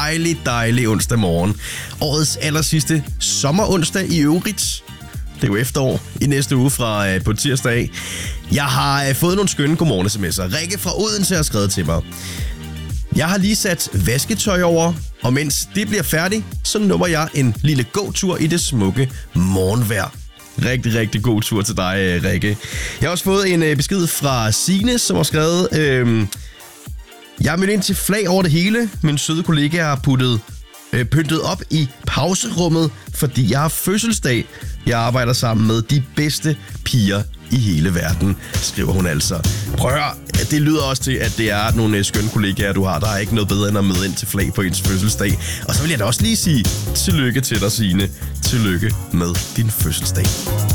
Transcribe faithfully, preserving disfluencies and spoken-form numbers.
dejlig, dejlig onsdag morgen. Årets aller sidste sommeronsdag i øvrigt. Det er jo efterår i næste uge fra øh, på tirsdag af. Jeg har øh, fået nogle skønne godmorgen-sms'er. Rikke fra Odense har skrevet til mig. Jeg har lige sat vasketøj over, og mens det bliver færdigt, så nummer jeg en lille gåtur i det smukke morgenvejr. Rigtig, rigtig god tur til dig, Rikke. Jeg har også fået en øh, besked fra Signe, som har skrevet... Øh, jeg er mødt ind til flag over det hele. Min søde kollega har puttet øh, pyntet op i pauserummet, fordi jeg har fødselsdag. Jeg arbejder sammen med de bedste piger i hele verden, skriver hun altså. Prøv at høre, det lyder også til, at det er nogle skønne kollegaer, du har. Der er ikke noget bedre end at møde ind til flag på ens fødselsdag. Og så vil jeg da også lige sige tillykke til dig, Signe. Tillykke med din fødselsdag.